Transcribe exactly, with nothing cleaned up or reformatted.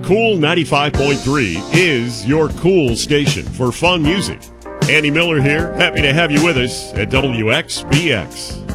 Cool ninety-five point three is your cool station for fun music. Andy Miller here. Happy to have you with us at W X B X.